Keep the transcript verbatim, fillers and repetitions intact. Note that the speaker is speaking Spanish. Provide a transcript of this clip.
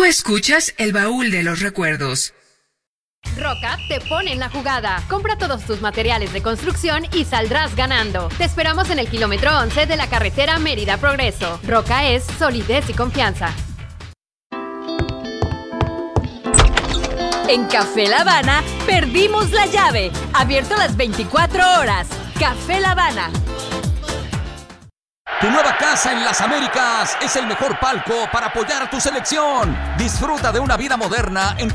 escuchas El Baúl de los Recuerdos. Roca te pone en la jugada. Compra todos tus materiales de construcción y saldrás ganando. Te esperamos en el kilómetro once de la carretera Mérida Progreso. Roca es solidez y confianza. En Café La Habana perdimos la llave. Abierto las veinticuatro horas. Café La Habana. Tu nueva casa en las Américas es el mejor palco para apoyar a tu selección. Disfruta de una vida moderna en tu